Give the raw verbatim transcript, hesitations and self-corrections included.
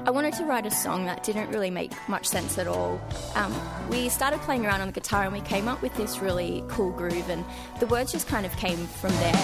I wanted to write a song that didn't really make much sense at all. Um, we started playing around on the guitar and we came up with this really cool groove, and the words just kind of came from there.